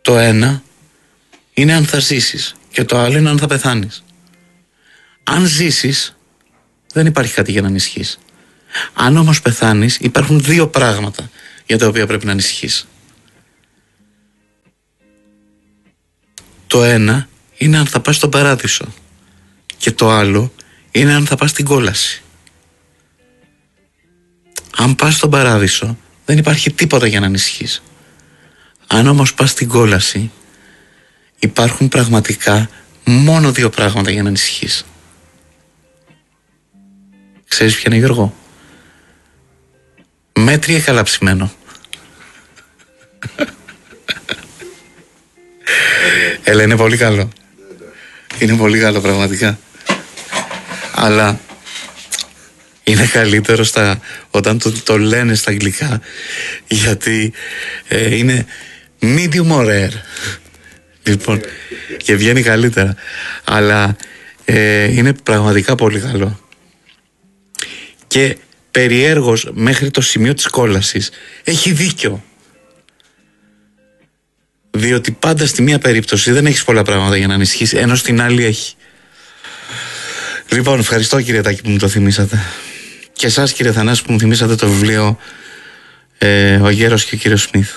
Το ένα είναι αν θα ζήσεις και το άλλο είναι αν θα πεθάνεις. Αν ζήσεις, δεν υπάρχει κάτι για να ανησυχείς. Αν όμως πεθάνεις, υπάρχουν δύο πράγματα για τα οποία πρέπει να ανησυχείς. Το ένα είναι αν θα πας στον παράδεισο και το άλλο είναι αν θα πας στην κόλαση. Αν πας στον παράδεισο, δεν υπάρχει τίποτα για να ανησυχείς. Αν όμως πας στην κόλαση, υπάρχουν πραγματικά μόνο δύο πράγματα για να ανησυχείς. Ξέρεις ποια είναι, Γιώργο? Μέτρια καλά ψημένο. Έλα, είναι πολύ καλό. Είναι πολύ καλό πραγματικά. Αλλά είναι καλύτερο όταν το λένε στα αγγλικά, γιατί είναι medium rare. Λοιπόν, και βγαίνει καλύτερα. Αλλά είναι πραγματικά πολύ καλό. Και περιέργως μέχρι το σημείο της κόλασης έχει δίκιο. Διότι πάντα στη μία περίπτωση δεν έχεις πολλά πράγματα για να ανησυχείς, ενώ στην άλλη έχει. Λοιπόν, ευχαριστώ κύριε Τάκη που μου το θυμήσατε. Και εσάς κύριε Θανάση που μου θυμήσατε το βιβλίο Ο Γέρος και ο κύριος Σμιθ.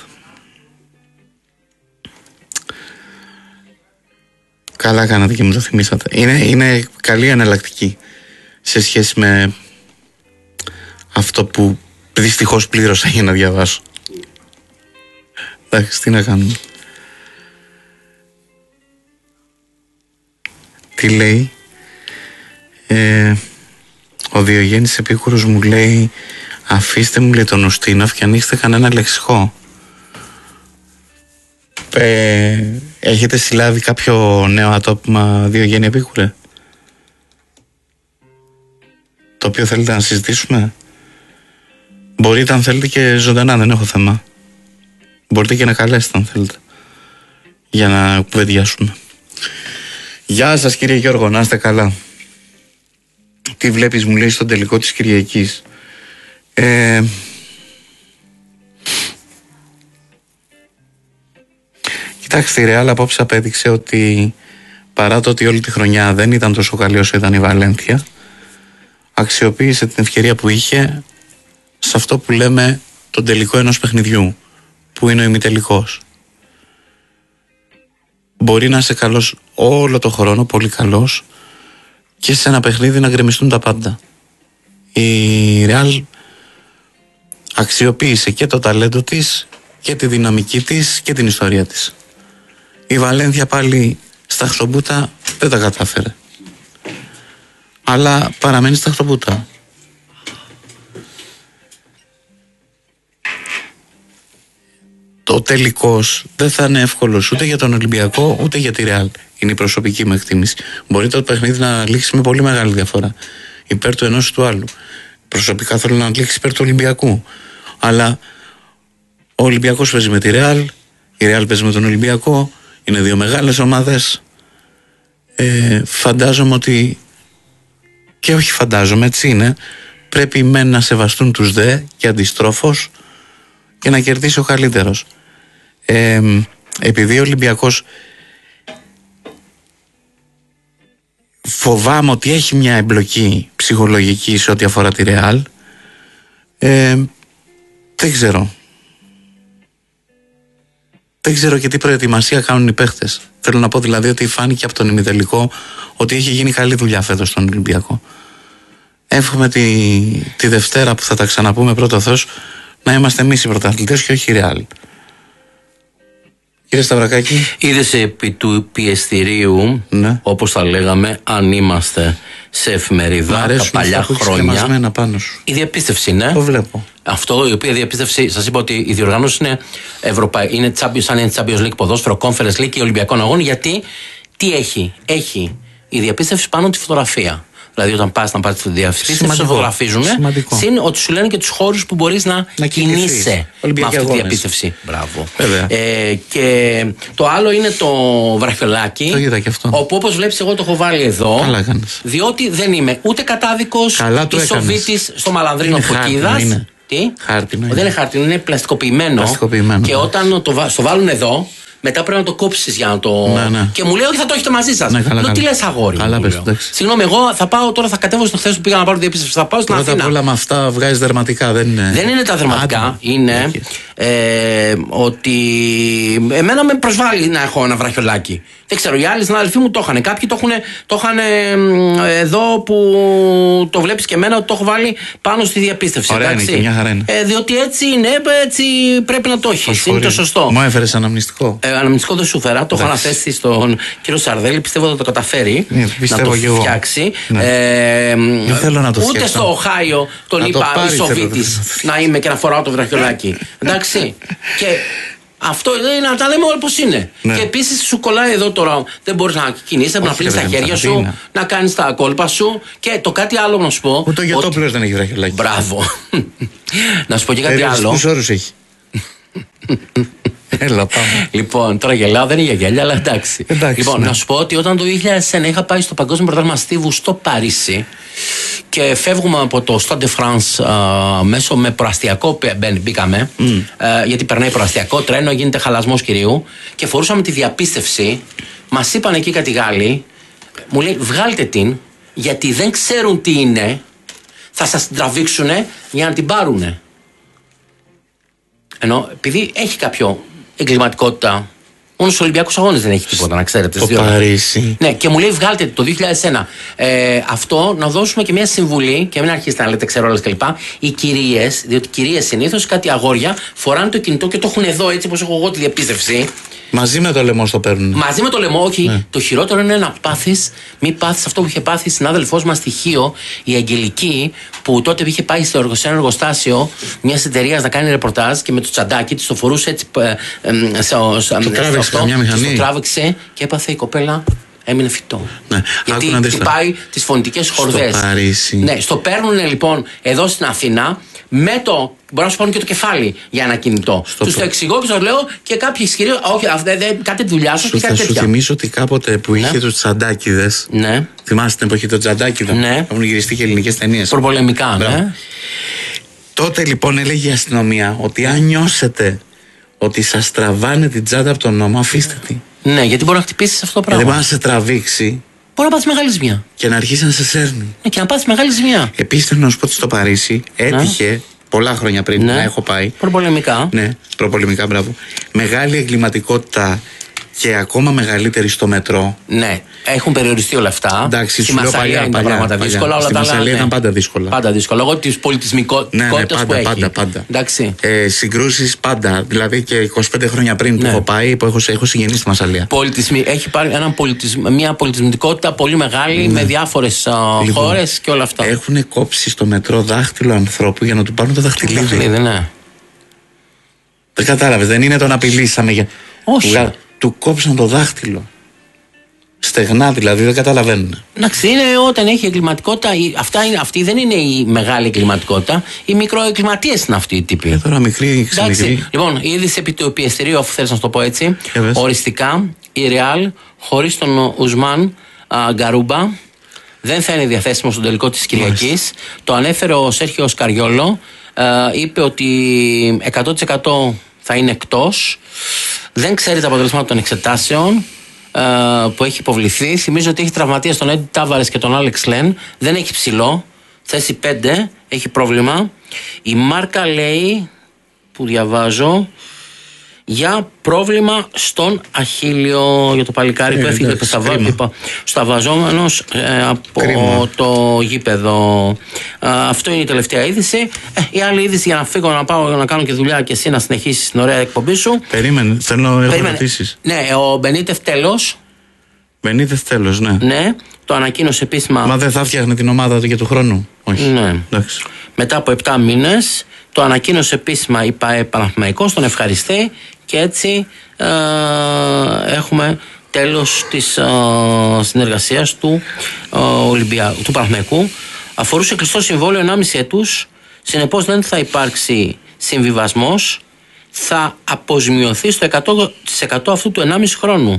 Καλά κάνατε και μου το θυμήσατε. Είναι καλή εναλλακτική σε σχέση με αυτό που δυστυχώς πλήρωσα για να διαβάσω. Εντάξει, τι να κάνουμε. Τι λέει? Ο Διογέννης Επίκουρος μου λέει, αφήστε μου, λέει, τον Ουστίνοφ και ανοίξτε κανένα λεξικό. Έχετε συλλάβει κάποιο νέο ατόπιμα, Διογέννη Επίκουρε, το οποίο θέλετε να συζητήσουμε? Μπορείτε αν θέλετε και ζωντανά, δεν έχω θέμα. Μπορείτε και να καλέσετε αν θέλετε, για να κουβεντιάσουμε. Γεια σας κύριε Γιώργο, να είστε καλά. Τι βλέπεις, μου λέει, στον τελικό της Κυριακής? Κοιτάξτε, η Ρεάλ απόψε απέδειξε ότι παρά το ότι όλη τη χρονιά δεν ήταν τόσο καλή όσο ήταν η Βαλένθια, αξιοποίησε την ευκαιρία που είχε σε αυτό που λέμε τον τελικό ενός παιχνιδιού, που είναι ο ημιτελικός. Μπορεί να είσαι καλός όλο το χρόνο, πολύ καλός, και σε ένα παιχνίδι να γκρεμιστούν τα πάντα. Η Ρεάλ αξιοποίησε και το ταλέντο της και τη δυναμική της και την ιστορία της. Η Βαλένθια πάλι στα χτωπούτα δεν τα κατάφερε, αλλά παραμένει στα χτωπούτα. Το τελικός δεν θα είναι εύκολος ούτε για τον Ολυμπιακό ούτε για τη Ρεάλ. Είναι η προσωπική μου εκτίμηση. Μπορεί το παιχνίδι να λήξει με πολύ μεγάλη διαφορά υπέρ του ενός του άλλου. Προσωπικά θέλω να λήξει υπέρ του Ολυμπιακού. Αλλά ο Ολυμπιακός παίζει με τη Ρεάλ, η Ρεάλ παίζει με τον Ολυμπιακό. Είναι δύο μεγάλες ομάδες. Φαντάζομαι ότι, και όχι φαντάζομαι, έτσι είναι, πρέπει μεν να σεβαστούν τους δε και αντιστρόφως και να κερδίσει ο καλύτερος. Επειδή ο Ολυμπιακός φοβάμαι ότι έχει μια εμπλοκή ψυχολογική σε ό,τι αφορά τη Ρεάλ, δεν ξέρω. Δεν ξέρω και τι προετοιμασία κάνουν οι παίχτες. Θέλω να πω δηλαδή ότι φάνηκε από τον ημιτελικό ότι έχει γίνει καλή δουλειά φέτος στον Ολυμπιακό. Εύχομαι τη Δευτέρα που θα τα ξαναπούμε, πρώτο Θεός, να είμαστε εμείς οι πρωταθλητές και όχι η Ρεάλ. Κύριε Σταυρακάκη. Είδες επί του πιεστηρίου, ναι, όπως τα λέγαμε, αν είμαστε σε εφημερίδα τα παλιά χρόνια. Πάνω σου. Η διαπίστευση, ναι. Το βλέπω. Αυτό, η οποία διαπίστευση, σας είπα ότι η διοργάνωση είναι είναι σαν είναι Champions League ποδόσφαιρο, Conference League και Ολυμπιακών Αγώνων, γιατί τι έχει? Έχει η διαπίστευση πάνω τη φωτογραφία. Δηλαδή, όταν πας να πάρεις τη διαπίστευση, σε φωτογραφίζουν. Συν ότι σου λένε και τους χώρους που μπορείς να κινείσαι με αυτή τη διαπίστευση. Μπράβο. Και το άλλο είναι το βραχιολάκι. Το είδα και αυτό. Όπου, όπως βλέπεις, εγώ το έχω βάλει εδώ. Καλά κάνεις. Διότι δεν είμαι ούτε κατάδικος της Σοβίτης στο Μαλανδρίνο Φωκίδας. Τι? Χάρτινο. Δεν είναι χάρτινο, είναι πλαστικοποιημένο. Και όταν το βάλουν εδώ, μετά πρέπει να το κόψεις για να το. Ναι. Και μου λέει, όχι, θα το έχετε μαζί σας. Ναι, καλά, τι λες, αγόρι? Καλά, πες, συγγνώμη, εγώ θα πάω τώρα, θα κατέβω στο χθες που πήγα να πάρω διεπίστευση. Θα πάω στην Αθήνα. Πρώτα απ' όλα με αυτά βγάζεις δερματικά, δεν είναι. Δεν είναι τα δερματικά. Είναι ότι εμένα με προσβάλλει να έχω ένα βραχιολάκι. Δεν ξέρω, οι άλλοι συνάδελφοί μου το είχαν. Κάποιοι το είχαν εδώ που το βλέπεις και εμένα ότι το έχω βάλει πάνω στη διαπίστευση. Ωραία, είναι και μια χαρά είναι. Διότι έτσι είναι, έτσι πρέπει να το έχεις. Είναι το σωστό. Μου έφερες αναμνηστικό. Αναμνηστικό δεν σου φέρα. Το έχω αναθέσει στον κύριο Σαρδέλη. Πιστεύω ότι θα το καταφέρει να το φτιάξει. Δεν θέλω να το φτιάξω. Ούτε στο Οχάιο τον είπα Ισοβίτης να είμαι και να φοράω το βραχιολάκι. Εντάξει. Και αυτό είναι να τα λέμε όλα πώς είναι. Ναι. Και επίσης σου κολλάει εδώ τώρα. Δεν μπορείς να κινείσαι, να πλύνεις τα χέρια σου, να κάνεις τα κόλπα σου. Και το κάτι άλλο να σου πω. Ούτε ο Γετόπουλος δεν έχει βραχιολάκι. Μπράβο. Να σου πω και κάτι άλλο. Πόσους όρους έχει? Έλα, πάμε. Λοιπόν, τώρα γελάω, δεν είναι για γέλια, αλλά εντάξει. Λοιπόν, να σου πω ότι όταν το 2001 είχα πάει στο Παγκόσμιο Πρωτάθλημα Στίβου στο Παρίσι και φεύγουμε από το Stade de France μέσω με προαστιακό μπήκαμε, γιατί περνάει προαστιακό τρένο, γίνεται χαλασμός κυρίου και φορούσαμε τη διαπίστευση. Μας είπαν εκεί κάτι Γάλλοι, μου λέει βγάλτε την, γιατί δεν ξέρουν τι είναι, θα σας την τραβήξουνε για να την πάρουνε. Ενώ επειδή έχει κάποιο εγκληματικότητα, μόνο στους Ολυμπιακούς Αγώνες δεν έχει τίποτα, να ξέρετε. Το Παρίσι. Ναι, και μου λέει βγάλτε το 2001. Αυτό να δώσουμε και μια συμβουλή και μην αρχίσετε να λέτε ξέρω όλες κλπ. Οι κυρίες, διότι κυρίες συνήθως κάτι αγόρια φοράνε το κινητό και το έχουν εδώ έτσι όπως έχω εγώ τη διαπίστευση. Μαζί με το λαιμό το παίρνουν. Μαζί με το λαιμό, όχι. Ναι. Το χειρότερο είναι να πάθεις, μην πάθεις αυτό που είχε πάθει η συνάδελφός μας στη Χίο, η Αγγελική, που τότε είχε πάει σε ένα εργοστάσιο μια εταιρεία να κάνει ρεπορτάζ και με το τσαντάκι της το φορούσε έτσι. Το τράβηξε μια μηχανή. Το τράβηξε και έπαθε η κοπέλα. Έμεινε φυτό. Ναι. Γιατί χτυπάει τις φωνητικές χορδές. Στο Παρίσι. Ναι, στο παίρνουν λοιπόν εδώ στην Αθήνα με το. Μπορεί να σου πάρουν και το κεφάλι για ένα κινητό. Τους το εξηγώ και τους λέω και κάποιοι ισχυροί. Όχι, κάτι τη δουλειά σου και κάτι τέτοια. Θα σου θυμίσω ότι κάποτε που είχε τους τσαντάκιδες. Ναι. Θυμάστε την εποχή των τσαντάκιδων. Ναι. Έχουν γυριστεί και ελληνικές ταινίες. Προπολεμικά, ναι. Τότε λοιπόν έλεγε η αστυνομία ότι αν νιώσετε ότι σας τραβάνε την τσάντα από τον νόμο, αφήστε τη. Ναι, γιατί μπορεί να χτυπήσεις αυτό το πράγμα. Δεν μπορεί να σε τραβήξει. Μπορεί να πάθεις μεγάλη ζημιά. Και να αρχίσει να σε σέρνει. Ναι, και να πάθεις μεγάλη ζημιά. Επίσης θέλω να σου πω ότι στο Παρίσι έτυχε πολλά χρόνια πριν να έχω πάει. Προπολεμικά. Ναι, προπολεμικά, μπράβο. Μεγάλη εγκληματικότητα και ακόμα μεγαλύτερη στο μετρό. Ναι, έχουν περιοριστεί όλα αυτά. Εντάξει, στη Μασσαλία είναι τα πράγματα δύσκολα. Στη Μασσαλία ήταν πάντα δύσκολα. Πάντα δύσκολα. Λόγω τη πολιτισμικότητας που έχει. Πάντα. Συγκρούσεις πάντα. Δηλαδή και 25 χρόνια πριν που έχω πάει, που έχω συγγενείς στη Μασσαλία. Έχει πάρει μια πολιτισμικότητα πολύ μεγάλη με διάφορες χώρες και όλα αυτά. Έχουν κόψει στο μετρό δάχτυλο ανθρώπου για να του πάρουν το δαχτυλίδι. Ναι. Δεν κατάλαβες, δεν είναι το να απειλήσαμε για. Όχι. Του κόψαν το δάχτυλο. Στεγνά δηλαδή, δεν καταλαβαίνουν. Εντάξει, είναι όταν έχει εγκληματικότητα. Αυτή δεν είναι η μεγάλη εγκληματικότητα. Οι μικροεγκληματίες είναι αυτοί οι τύποι. Τώρα μικρή, ξεμικρή. Λοιπόν, η είδηση επί του πιεστηρίου, αφού θέλεις να σου το πω έτσι. Οριστικά, η Ρεάλ χωρίς τον Ουσμάν Γκαρούμπα δεν θα είναι διαθέσιμο στον τελικό της Κυριακής. Το ανέφερε ο Σέρχιο Σκαριόλο. Είπε ότι 100% θα είναι εκτός. Δεν ξέρει τα αποτελέσματα των εξετάσεων που έχει υποβληθεί. Θυμίζω ότι έχει τραυματίες τον Έντι Τάβαρες και τον Άλεξ Λεν. Δεν έχει ψηλό. Θέση 5. Έχει πρόβλημα. Η Μάρκα λέει, που διαβάζω, για πρόβλημα στον αχίλιο, για το παλικάρι που έφυγε σταβαζόμενος από το γήπεδο. Αυτό είναι η τελευταία είδηση. Η άλλη είδηση, για να φύγω να πάω να κάνω και δουλειά και εσύ να συνεχίσεις την ωραία εκπομπή σου. Περίμενε, θέλω ερωτήσεις. Ναι, ο Μπενίτεφ τέλος. Ναι, το ανακοίνωσε επίσημα. Μα δεν θα φτιάχνε την ομάδα του για του χρόνου? Όχι. Ναι. Εντάξει. Μετά από 7 μήνες το ανακοίνωσε επίσημα η ΠΑΕ Παναθηναϊκός, τον ευχαριστεί και έτσι έχουμε τέλος της συνεργασίας του του Παναθηναϊκού. Αφορούσε κλειστό συμβόλαιο 1,5 έτους, συνεπώς δεν θα υπάρξει συμβιβασμός, θα αποζημιωθεί στο 100% αυτού του 1,5 χρόνου.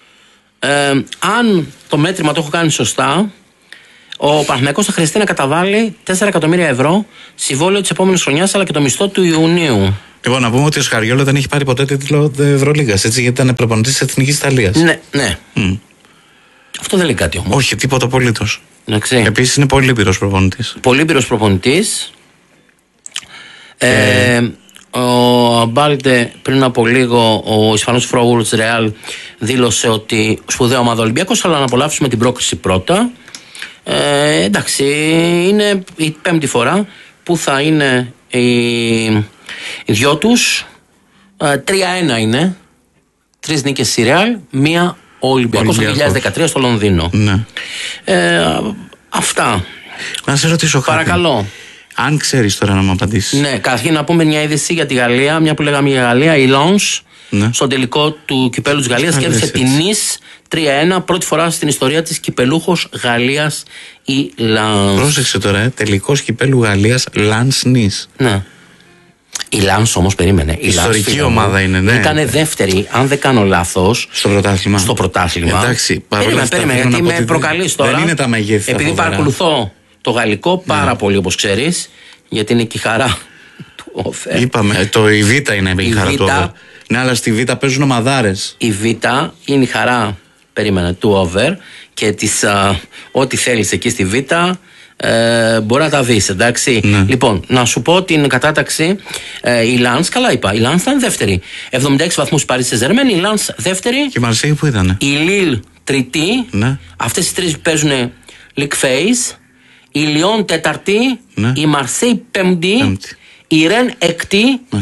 Αν το μέτρημα το έχω κάνει σωστά, ο Παναθηναϊκός θα χρειαστεί να καταβάλει 4 εκατομμύρια ευρώ συμβόλαιο της επόμενης χρονιάς, αλλά και το μισθό του Ιουνίου. Λοιπόν, να πούμε ότι ο Σκαριόλο δεν έχει πάρει ποτέ τίτλο Ευρωλίγκας, έτσι, γιατί ήταν προπονητής της Εθνικής Ιταλίας. Ναι. Αυτό δεν λέει κάτι όμως. Όχι, τίποτα απολύτως. Επίσης είναι πολύ λύπηρος προπονητής. Πολύ λύπηρος προπονητής. Ο Μπάλτε πριν από λίγο, ο Ισπανός Φρόγουρος Ρεάλ δήλωσε ότι σπουδαία ομάδα Ολυμπιακός, αλλά να απολαύσουμε την πρόκριση πρώτα. Εντάξει, είναι η 5η φορά που θα είναι οι δυο τους. 3-1 είναι. 3 νίκες στη Ρεάλ, 1 ο Ολυμπιακός το 2013 στο Λονδίνο. Ναι. Αυτά. Να σε ρωτήσω κάτι. Παρακαλώ. Αν ξέρεις τώρα να μου απαντήσεις. Ναι, καταρχήν να πούμε μια είδηση για τη Γαλλία. Μια που λέγαμε για Γαλλία, η Lens στον τελικό του κυπέλου της Γαλλίας κέρδισε την Nice 3-1. Πρώτη φορά στην ιστορία της κυπελούχος Γαλλίας η Lens. Πρόσεξε τώρα, τελικός κυπέλου Γαλλίας Lens Nice. Ναι. Η Lens όμως περίμενε. Η ιστορική ομάδα είναι, ναι. Ήτανε δεύτερη, αν δεν κάνω λάθος. Στο πρωτάθλημα. Εντάξει, περίμενε, γιατί με προκαλείς τώρα. Δεν είναι τα μεγέθη. Επειδή παρακολουθώ το γαλλικό πάρα πολύ, όπως ξέρεις, γιατί είναι και η χαρά του Όφερ. Είπαμε, η Β είναι η χαρά του Όφερ. Ναι, αλλά στη Β παίζουν ομαδάρες. Η Β είναι η χαρά, περίμενε, του Όφερ και ό,τι θέλεις εκεί στη Β. Μπορεί να τα δεις, εντάξει. Ναι. Λοιπόν, να σου πω την κατάταξη. Η Lens, καλά είπα, η Lens ήταν δεύτερη. 76 βαθμούς Paris Saint-Germain, η Lens δεύτερη. Και η Μαρσέη που ήτανε? Η Lille τρίτη. Ναι. Αυτές οι τρεις παίζουν League Phase. Η Λιόν τέταρτη. Ναι. Η Μαρσέη πέμπτη. Η Ρεν έκτη.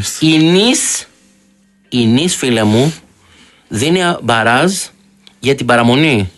Η Νις, φίλε μου, δίνει μπαράζ για την παραμονή.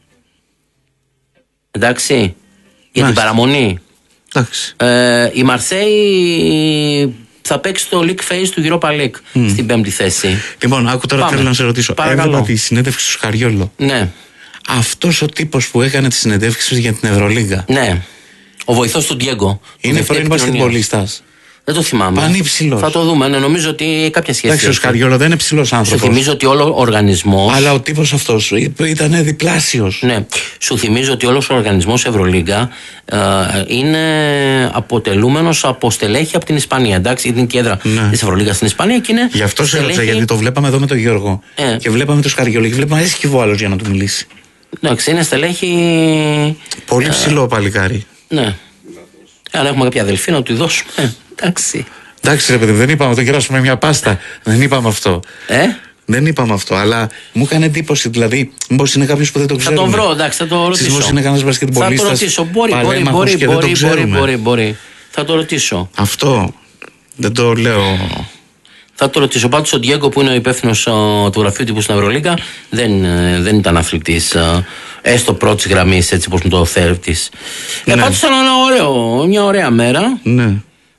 Εντάξει. Για την παραμονή. Η Μαρσέη θα παίξει το League Phase του Europa League στην 5η θέση. Λοιπόν, άκου τώρα, θέλω να σε ρωτήσω. Έβλεπα τη συνέντευξη του Σκαριόλο. Ναι. Αυτός ο τύπος που έκανε τη συνεντεύξη για την Ευρωλίγα. Ναι. Ο βοηθός του Ντιέγκο. Είναι πρώην μπασκετμπολίστας. Δεν το θυμάμαι. Πανύψηλος. Θα το δούμε. Ναι, νομίζω ότι κάποια σχέση. Εντάξει, ο Σκαριόλο δεν είναι ψηλός άνθρωπος. Σου θυμίζω ότι όλο ο οργανισμός. Αλλά ο τύπος αυτός ήταν διπλάσιος. Ναι. Σου θυμίζω ότι όλος ο οργανισμός Ευρωλίγκα είναι αποτελούμενος από στελέχη από την Ισπανία. Εντάξει, είναι και έδρα της Ευρωλίγκα στην Ισπανία και είναι. Γι' αυτό σε έρωτησα, γιατί το βλέπαμε εδώ με τον Γιώργο. Και βλέπαμε τον Σκαριόλο και βλέπαμε έσκυβο άλλος για να του μιλήσει. Εντάξει, είναι στελέχη. Πολύ ψηλό παλικάρι. Ναι. Αν έχουμε κάποια αδελφή να του δώσουμε. Εντάξει. Εντάξει, ρε παιδί, δεν είπαμε να το κεράσουμε μια πάστα. Δεν είπαμε αυτό. Δεν είπαμε αυτό, αλλά μου έκανε εντύπωση. Δηλαδή, μήπως είναι κάποιος που δεν το ξέρει. Θα τον βρω, εντάξει, θα το ρωτήσω. Μήπως είναι κανένας μπασκετμπολίστας. Θα το ρωτήσω. Μπορεί. Θα το ρωτήσω. Αυτό δεν το λέω. Θα το ρωτήσω. Πάντως ο Ντιέγκο, που είναι ο υπεύθυνος του γραφείου τύπου στην Ευρωλίγκα, δεν ήταν αθλητής. Έστω πρώτης γραμμής, έτσι όπως μου το θέτεις. Πάντως ήταν μια ωραία μέρα. Ναι.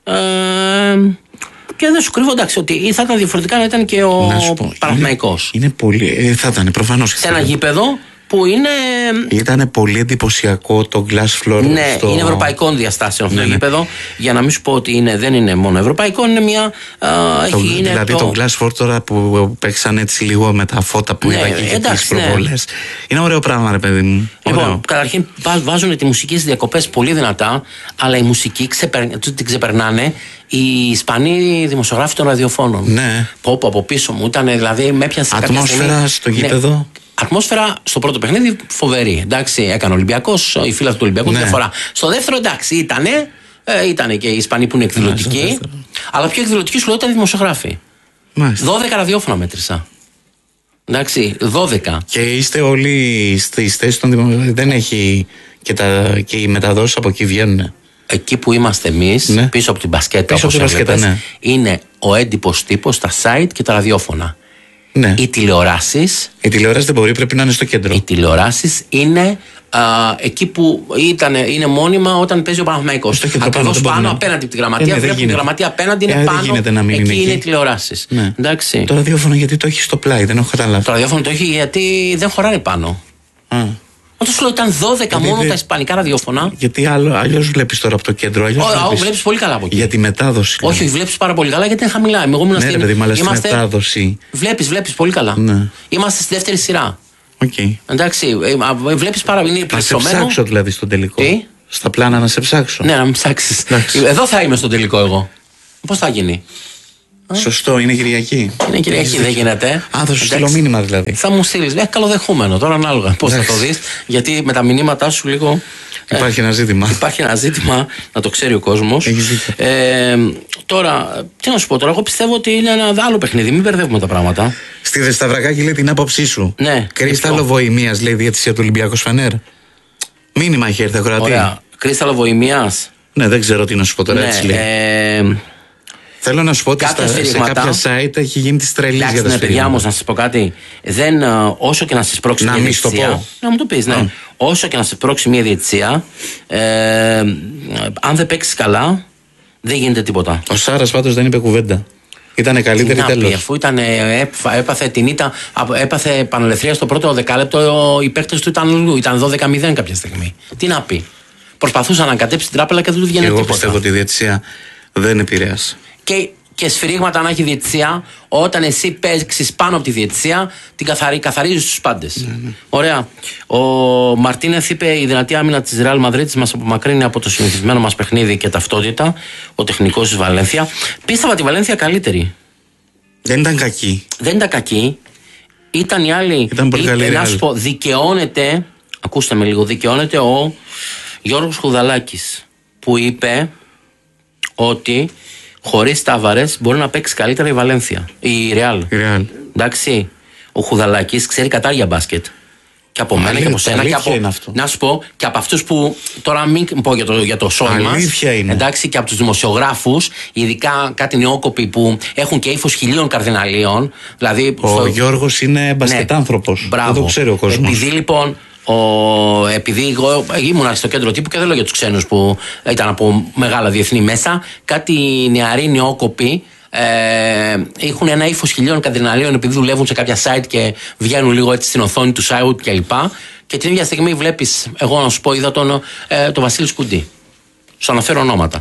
Και δεν σου κρύβω, εντάξει, ότι θα ήταν διαφορετικά να ήταν και ο Παναθηναϊκός. Είναι πολύ. Θα ήταν προφανώς. Σε ένα γήπεδο που είναι. Ήταν πολύ εντυπωσιακό το glass floor. Ναι, είναι ευρωπαϊκών διαστάσεων αυτό το γήπεδο. Για να μην σου πω ότι δεν είναι μόνο ευρωπαϊκό, είναι μια. Δηλαδή το glass floor τώρα που παίξαν έτσι λίγο με τα φώτα που είδα και τις προβολές. Είναι ωραίο πράγμα, ρε παιδί μου. Λοιπόν, καταρχήν βάζουν τη μουσική στις διακοπές πολύ δυνατά, αλλά η μουσική την ξεπερνάνε οι Ισπανοί δημοσιογράφοι των ραδιοφώνων. Ναι. Που από πίσω μου ήταν, δηλαδή με έπιασε. Ατμόσφαιρα στο γήπεδο. Ατμόσφαιρα στο πρώτο παιχνίδι φοβερή. Εντάξει, έκανε Ολυμπιακός, η φίλα του Ολυμπιακού διαφορά. Στο δεύτερο, εντάξει, ήτανε και οι Ισπανοί που είναι εκδηλωτικοί. Αλλά πιο εκδηλωτικοί σου λέω ήταν οι δημοσιογράφοι. 12 ραδιόφωνα μέτρησα. Εντάξει, 12. Και είστε όλοι στις θέσεις των δημοσιογράφων. Δεν έχει και οι μεταδόσεις από εκεί βγαίνουν. Εκεί που είμαστε εμείς, πίσω από την μπασκέτα, όπως έβλεπες, είναι ο έντυπος τύπος, τα site και τα ραδιόφωνα. Ναι. Οι τηλεοράσεις. Η τηλεόραση δεν μπορεί, πρέπει να είναι στο κέντρο. Οι τηλεοράσεις είναι εκεί που είναι μόνιμα όταν παίζει ο Παναθηναϊκός. Ακριβώς πάνω, απέναντι από τη γραμματεία. Βλέπουν τη γραμματεία απέναντι, είναι πάνω. Εκεί είναι οι τηλεοράσεις. Ναι. Εντάξει. Το ραδιόφωνο γιατί το έχει στο πλάι, δεν έχω καταλάβει. Το ραδιόφωνο το έχει γιατί δεν χωράει πάνω. Όταν σου λέω ήταν 12 μόνο τα ισπανικά ραδιόφωνα. Γιατί αλλιώς βλέπεις τώρα από το κέντρο. Βλέπεις πολύ καλά από εκεί. Για τη μετάδοση. Όχι, βλέπεις πάρα πολύ καλά γιατί είναι χαμηλά. Ναι, ρε παιδί, αλλά στη μετάδοση. Βλέπεις πολύ καλά. Ναι. Είμαστε στη δεύτερη σειρά. Okay. Εντάξει, βλέπεις πάρα πολύ. Να σε ψάξω δηλαδή στον τελικό. Τι? Στα πλάνα να σε ψάξω. Ναι, να με ψάξεις. Εδώ θα είμαι στον τελικό εγώ. Πώς θα γίνει? Σωστό, είναι Κυριακή. Είναι Κυριακή, δεν γίνεται. Θα σου στείλω μήνυμα δηλαδή. Θα μου στείλει. Καλοδεχούμενο τώρα, ανάλογα πώς θα το δεις. Γιατί με τα μηνύματά σου λίγο. Υπάρχει ένα ζήτημα. Υπάρχει ένα ζήτημα, να το ξέρει ο κόσμος. Τώρα, τι να σου πω τώρα, εγώ πιστεύω ότι είναι ένα άλλο παιχνίδι. Μην μπερδεύουμε τα πράγματα. Στη Δεσταυρακάκη λέει την άποψή σου. Ναι. Κρίσταλο Βοημίας λέει διαιτησία του Ολυμπιακού Φανέρ. Μήνυμα έχει έρθει ακροατή. Ωραία. Κρίσταλο Βοημίας. Ναι, δεν ξέρω τι να σου πω τώρα. Έτσι λέει. Θέλω να σου πω ότι σε κάποια site έχει γίνει τη τρελή για τα σφυρίγματα. Παιδιά όμως, να σας πω κάτι. Όσο και να σας πρόξει μια διαιτησία. Να μου το πεις, ναι. Όσο και να σας πρόξει μια διαιτησία, αν δεν παίξεις καλά, δεν γίνεται τίποτα. Ο Σάρας πάντως δεν είπε κουβέντα. Ήτανε καλύτερη τέλος. Αφού έπαθε την ήττα, έπαθε πανελευθερία στο πρώτο δεκάλεπτο, οι παίκτες του ήταν 12-0 κάποια στιγμή. Τι να πει. Προσπαθούσε να ανακατέψει την τράπελα και δεν του βγαίνει τίποτα. Εγώ πιστεύω ότι η διαιτησία δεν επηρέασε. Και σφυρίγματα να έχει διαιτησία, όταν εσύ παίξεις πάνω από τη διαιτησία, την καθαρίζεις τους πάντες. Ωραία. Ο Μαρτίνεθ είπε: η δυνατή άμυνα της Ρεάλ Μαδρίτης μας απομακρύνει από το συνηθισμένο μας παιχνίδι και ταυτότητα. Ο τεχνικός της Βαλένθια. Πίστευα τη Βαλένθια καλύτερη. Δεν ήταν κακή. Δεν ήταν κακή. Ήταν η άλλη. Ήταν πολύ καλή. Να σου πω, δικαιώνεται. Ακούστε με λίγο. Δικαιώνεται ο Γιώργος Χουδαλάκης που είπε ότι χωρίς Τάβαρες μπορεί να παίξει καλύτερα η Βαλένθια. Η Ρεάλ. Εντάξει. Ο Χουδαλάκης ξέρει κατάρια μπάσκετ. Και από μένα και από σένα. Και από, να σου πω, και από αυτούς που. Τώρα μην πω για το σόι μας. Εντάξει, και από τους δημοσιογράφους, ειδικά κάτι νεόκοποι που έχουν και ύφος 1000 καρδιναλίων. Δηλαδή, Γιώργος είναι μπασκετάνθρωπος. Μπράβο. Δεν το ξέρει ο κόσμος. Επειδή λοιπόν. Επειδή εγώ ήμουνα στο κέντρο τύπου και δεν λέω για τους ξένους που ήταν από μεγάλα διεθνή μέσα, κάτι νεαροί νεόκοποι έχουν ένα ύφος 1000 καρδιναλίων επειδή δουλεύουν σε κάποια site και βγαίνουν λίγο έτσι στην οθόνη του site κλπ. Και την ίδια στιγμή βλέπεις, εγώ να σου πω, είδα τον Βασίλη Σκουντή. Σου αναφέρω ονόματα.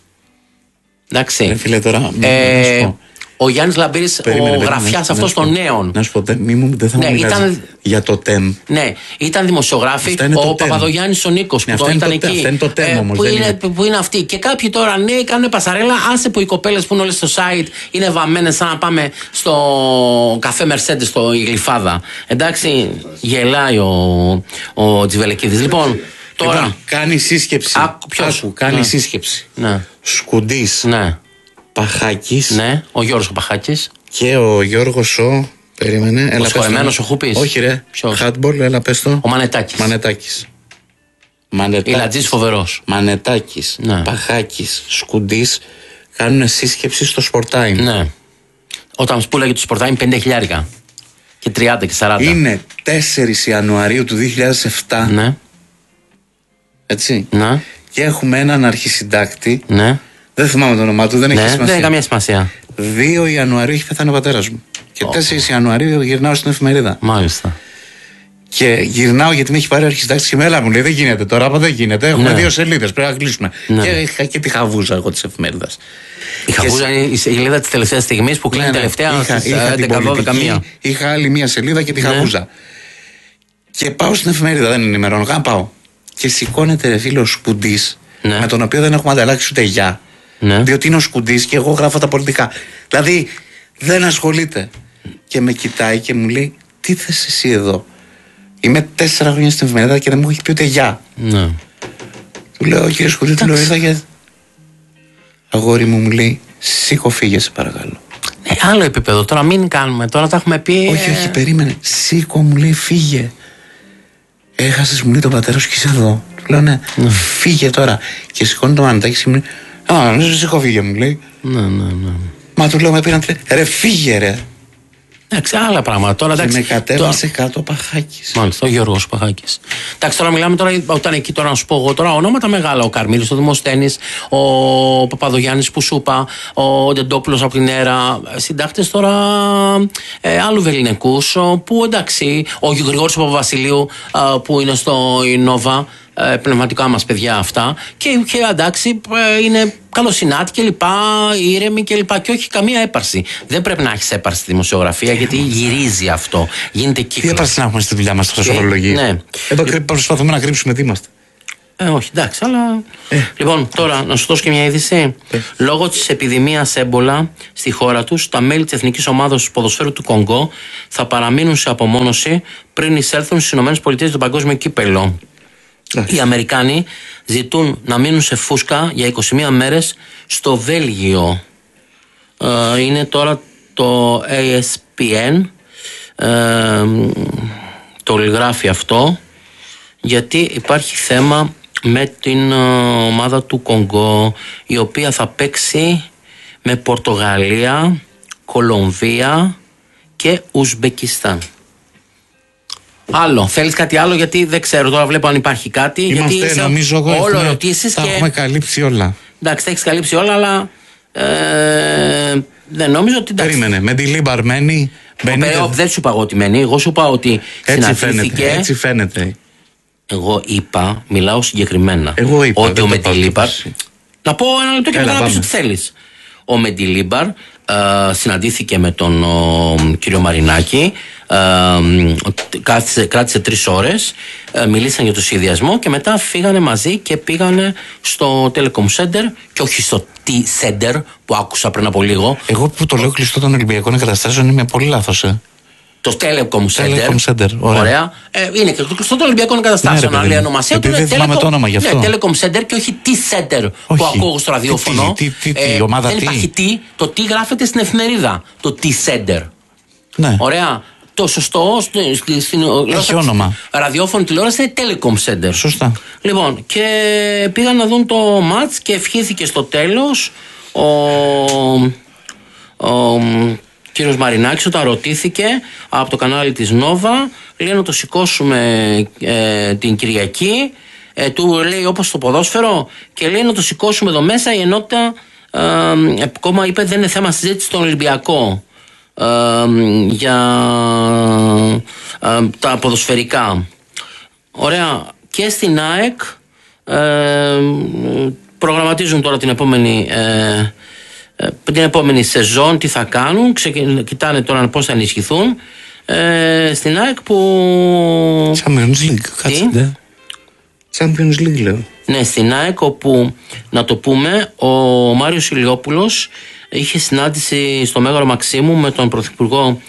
Εντάξει. Φίλε, τώρα, ο Γιάννης Λαμπύρης, ο γραφιάς αυτός των νέων. Να σου πω, δεν θα μου μιλάς για το ΤΕΜ. Ναι, ήταν δημοσιογράφοι. Ο Παπαδογιάννης ο Νίκος που τώρα ήταν εκεί. Αυτό είναι το ΤΕΜ όμως. Που είναι αυτοί. Και κάποιοι τώρα νέοι κάνουν πασαρέλα. Άσε που οι κοπέλες που είναι όλες στο site είναι βαμμένες σαν να πάμε στο καφέ Mercedes στο Γλυφάδα. Εντάξει, γελάει ο Τζιβελεκίδης. Λοιπόν, τώρα. Κάνει σύσκεψη. Κάνει σύσκεψη. Σκουντής. Ναι. Παχάκης. Ναι, ο Γιώργος ο Παχάκης. Και ο Γιώργος περίμενε. Ο σκορεμένος ο Χούπης. Όχι ρε. Χάτμπολ, έλα πες το. Ο Μανετάκης. Ηλατζής φοβερός. Μανετάκης, ναι. Παχάκης, Σκουντής κάνουν σύσκεψη στο Sport Time. Ναι. Όταν σπούλαγε το Sport Time 5.000 και 30 και 40. Είναι 4 Ιανουαρίου του 2007. Ναι. Έτσι. Ναι. Και έχουμε έναν αρχισυντάκτη. Ναι. Δεν θυμάμαι το όνομά του, δεν έχει σημασία. Δεν έχει καμία σημασία. 2 Ιανουαρίου έχει πεθάνει ο πατέρας μου. Και 4 Ιανουαρίου γυρνάω στην εφημερίδα. Μάλιστα. Και γυρνάω γιατί με έχει πάρει ο αρχισυντάκτης και μέλα μου λέει: δεν γίνεται τώρα, δεν γίνεται. Έχουμε 2 σελίδες, πρέπει να κλείσουμε. Ναι. Και είχα και τη χαβούζα εγώ της εφημερίδας. Η χαβούζα είναι η σελίδα της τελευταίας στιγμής που κλείνει τελευταία. Είχα άλλη μία σελίδα και τη χαβούζα. Και πάω στην εφημερίδα, δεν ενημερώνω. Πάω. Και σηκώνεται φίλο Σκουντής, με τον οποίο δεν έχουμε ανταλλάξει ούτε γεια. Ναι. Διότι είναι ο Σκουντής και εγώ γράφω τα πολιτικά. Δηλαδή δεν ασχολείται. Και με κοιτάει και μου λέει: τι θες εσύ εδώ? Είμαι 4 χρόνια στην εφημερίδα και δεν μου έχει πει ούτε γεια. Ναι. Του λέω: κύριε Σκουντή, του λέω: ήρθα για. Αγόρι μου λέει: σήκω, φύγε, σε παρακαλώ. Άλλο επίπεδο. Τώρα μην κάνουμε. Τώρα τα έχουμε πει. Όχι, περίμενε. Σήκω, μου λέει: φύγε. Έχασες, μου λέει, τον πατέρα σου και είσαι εδώ. Του λέω: ναι. Φύγε τώρα. Και σηκώνει το Μανετάκη και μου λέει: σήκω, φύγε, μου λέει. Ναι. Μα του λέω: με πήραν ρε, φύγε, ρε. Εντάξει, άλλα πράγματα. Τώρα, και με κατέβασε κάτω ο Παχάκης. Μάλιστα, ο Γιώργος Παχάκης. Εντάξει, τώρα μιλάμε τώρα, όταν εκεί τώρα να σου πω εγώ τώρα ονόματα μεγάλα. Ο Καρμίλης, ο Δημοσθένης, ο Παπαδογιάννης που σου είπα, ο Ντεντόπουλος από την ΕΡΑ. Συντάκτες τώρα άλλου βεληνικούς που εντάξει, ο Γρηγόρης Παπαβασιλείου που είναι στο Ινόβα. Πνευματικά μας παιδιά αυτά και εντάξει είναι καλοσυνάτοι και λοιπά, ήρεμοι και λοιπά και όχι καμία έπαρση. Δεν πρέπει να έχεις έπαρση στη δημοσιογραφία γιατί γυρίζει αυτό, γίνεται κύκλος. Τι έπαρση να έχουμε στη δουλειά μας στη ψυχολογία? Ναι. Εδώ προσπαθούμε να κρύψουμε τι είμαστε. Όχι, εντάξει, αλλά. Λοιπόν, τώρα να σου δώσω και μια είδηση. Λόγω της επιδημίας έμπολα στη χώρα τους, τα μέλη της Εθνικής Ομάδας Ποδοσφαίρου του Κονγκό θα παραμείνουν σε απομόνωση πριν εισέλθουν στις ΗΠΑ στο παγκόσμιο κύπελλο. Οι Αμερικάνοι ζητούν να μείνουν σε φούσκα για 21 μέρες στο Βέλγιο. Είναι τώρα το ASPN, το γράφει αυτό, γιατί υπάρχει θέμα με την ομάδα του Κονγκό, η οποία θα παίξει με Πορτογαλία, Κολομβία και Ουσμπεκιστάν. Άλλο, θέλεις κάτι άλλο? Γιατί δεν ξέρω, τώρα βλέπω αν υπάρχει κάτι. Είμαστε, γιατί νομίζω εγώ, όλο ερωτήσεις τα και... έχουμε καλύψει όλα. Εντάξει, τα έχεις καλύψει όλα, αλλά δεν νομίζω ότι... Περίμενε, με τη Λίμπαρ μένει... Δεν σου είπα εγώ ότι μένει, εγώ σου είπα ότι συναντήθηκε... Έτσι φαίνεται. Εγώ είπα, μιλάω συγκεκριμένα. Εγώ είπα, ότι ο Μεντιλίμπαρ... Να πω ένα λεπτό και μετά να πεις ό,τι θέλεις. Ο Μεντιλίμπαρ συναντήθηκε με τον κύριο Μαρινάκη, κράτησε 3 ώρες, μιλήσαν για το σχεδιασμό και μετά φύγανε μαζί και πήγανε στο Telecom Center και όχι στο T-Center που άκουσα πριν από λίγο. Εγώ που το λέω κλειστό των Ολυμπιακών Εγκαταστάσεων είμαι πολύ λάθος. Το Telecom Center. Ωραία. Είναι και το κλειστό των Ολυμπιακών Εγκαταστάσεων. Αλλά η ονομασία του είναι Telecom Center και όχι T-Center που ακούω στο ραδιόφωνο. Η ομάδα δεν υπάρχει T. Το T γράφεται στην εφημερίδα. Το T-Center. Ναι. Ωραία. Το σωστό στην όνομα. Ραδιόφωνο τηλεόραση είναι Telecom Center. Σωστά. Λοιπόν, και πήγαν να δουν το μάτς και ευχήθηκε στο τέλος ο κύριος Μαρινάκης, όταν ρωτήθηκε από το κανάλι της Νόβα, λέει να το σηκώσουμε την Κυριακή, του λέει όπως στο ποδόσφαιρο, και λέει να το σηκώσουμε εδώ μέσα. Η ενότητα ακόμα είπε δεν είναι θέμα συζήτηση στον Ολυμπιακό για τα ποδοσφαιρικά. Ωραία. Και στην ΑΕΚ προγραμματίζουν τώρα την επόμενη σεζόν, τι θα κάνουν, κοιτάνε τώρα πώς θα ενισχυθούν. Στην ΑΕΚ που... Champions League, κάτσετε. Champions League λέω. Ναι, στην ΑΕΚ, όπου, να το πούμε, ο Μάριος Ηλιόπουλος είχε συνάντηση στο Μέγαρο Μαξίμου με τον Πρωθυπουργό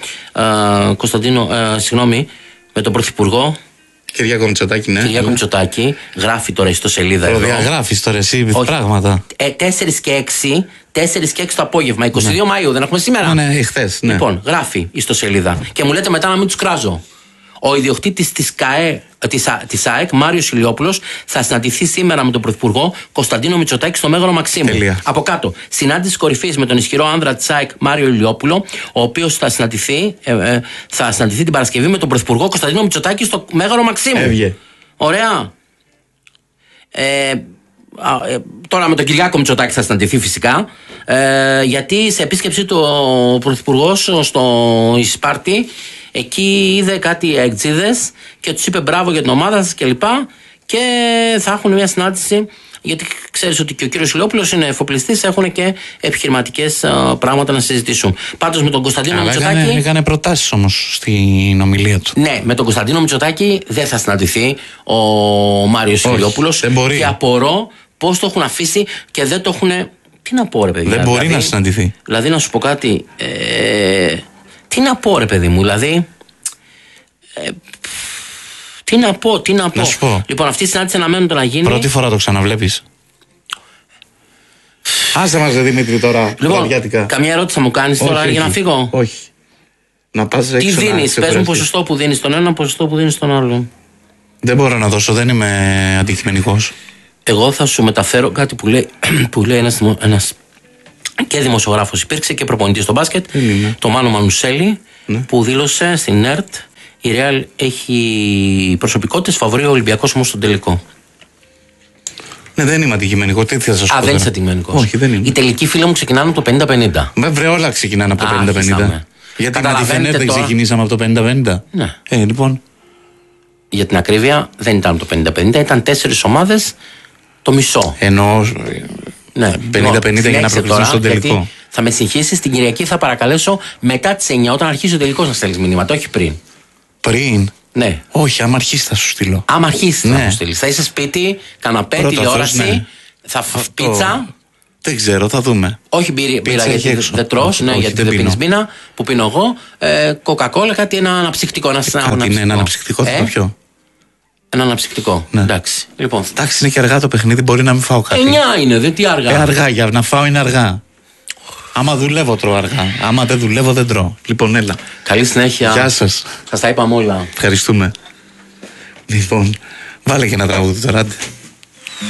με τον Πρωθυπουργό Κυριάκο Μητσοτάκη, ναι. Κυριάκο Μητσοτάκη, γράφει τώρα στο σελίδα εδώ. Προδιαγράφεις τώρα εσύ πράγματα. 4 και 6 το απόγευμα, 22 Μαΐου, δεν έχουμε σήμερα. Ναι, χθες, ναι. Λοιπόν, γράφει στο σελίδα. Και μου λέτε μετά να μην τους κράζω. Ο ιδιοκτήτης της ΑΕΚ, Μάριος Ηλιόπουλος, θα συναντηθεί σήμερα με τον Πρωθυπουργό Κωνσταντίνο Μητσοτάκη στο Μέγαρο Μαξίμου. Τελεία. Από κάτω. Συνάντηση κορυφής με τον ισχυρό άνδρα της ΑΕΚ, Μάριο Ηλιόπουλο, ο οποίος θα συναντηθεί την Παρασκευή με τον Πρωθυπουργό Κωνσταντίνο Μητσοτάκη στο Μέγαρο Μαξίμου. Έβγε. Ωραία. Τώρα με τον Κυριάκο Μητσοτάκη θα συναντηθεί φυσικά, γιατί σε επίσκεψή του ο Πρωθυπουργός στο Σπάρτη, εκεί είδε κάτι εκτζίδες και τους είπε μπράβο για την ομάδα σας κλπ. Και θα έχουν μια συνάντηση, γιατί ξέρεις ότι και ο κύριος Ηλιόπουλος είναι εφοπλιστής, έχουν και επιχειρηματικές πράγματα να συζητήσουν. Πάντως με τον Κωνσταντίνο Μητσοτάκη. Έκανε προτάσεις όμως στην ομιλία του. Ναι, με τον Κωνσταντίνο Μητσοτάκη δεν θα συναντηθεί ο Μάριος Ηλιόπουλος. Και απορώ πώς το έχουν αφήσει και δεν το έχουν. Τι να πω, ρε παιδιά. Δεν μπορεί να συναντηθεί. Δηλαδή, να σου πω κάτι. Τι να πω, ρε παιδί μου, δηλαδή. Τι να πω. Να σου πω. Λοιπόν, αυτή η συνάντηση αναμένεται να γίνει. Πρώτη φορά το ξαναβλέπεις. Άσε μας, Δημήτρη, τώρα. Λοιπόν, καμιά ερώτηση θα μου κάνεις τώρα για να φύγω? Όχι. Να πας έξω. Τι δίνεις, πες μου ποσοστό που δίνεις στον ένα, ποσοστό που δίνεις στον άλλο. Δεν μπορώ να δώσω, δεν είμαι αντικειμενικός. Εγώ θα σου μεταφέρω κάτι που λέει ένας και δημοσιογράφος υπήρξε και προπονητής στο μπάσκετ, το Μάνο Μανουσέλη, που δήλωσε στην ΕΡΤ η Ρεάλ έχει προσωπικότητες, φαβορεί ο Ολυμπιακός όμως στον τελικό. Ναι, δεν είμαι αντικειμενικό. Τι θα σας πω. Δεν είσαι αντικειμενικός. Όχι, δεν είμαι. Οι τελικοί φίλοι μου ξεκινάνε από το 50-50. Βέβαια, όλα ξεκινάνε από το 50-50. Γιατί με τη Φενέρ δεν ξεκινήσαμε από το 50-50. Ναι. Λοιπόν. Για την ακρίβεια, δεν ήταν από το 50-50, ήταν 4 ομάδες το μισό. Εννοώ. Ναι, 50-50 για να προκριθούν στον τελικό. Θα με συγχύσεις, την Κυριακή θα παρακαλέσω μετά τις 9, όταν αρχίσει ο τελικός, να στέλνεις μηνύματα, όχι πριν. Πριν. Ναι. Όχι, άμα αρχίσει θα σου στείλω. Άμα αρχίσει θα Ναι. μου στείλει. Θα είσαι σπίτι, καναπέ, Πρώτα τηλεόραση. αυτός, ναι. Πίτσα. Δεν ξέρω, θα δούμε. Όχι μπύρα Πίτσα γιατί έξω. δεν τρως, Όχι, ναι, όχι, γιατί δεν δεν πίνεις πίνω. μπύνα που πίνω εγώ. Κοκακόλα, κάτι ένα αναψυκτικό. Κάτι είναι ένα αναψυκτικό, θα το πιω. Ένα αναψυκτικό. Ναι. Εντάξει. Λοιπόν, Εντάξει, είναι και αργά το παιχνίδι, μπορεί να μην φάω κάτι. 9 είναι, δεν τι αργά. Αργά, για να φάω είναι αργά. Άμα δουλεύω, τρώω αργά. Άμα δεν δουλεύω, δεν τρώω. Λοιπόν, έλα. Καλή συνέχεια. Γεια σας. Σας τα είπαμε όλα. Ευχαριστούμε. Λοιπόν, βάλε και ένα τραγούδι τώρα. Άντε.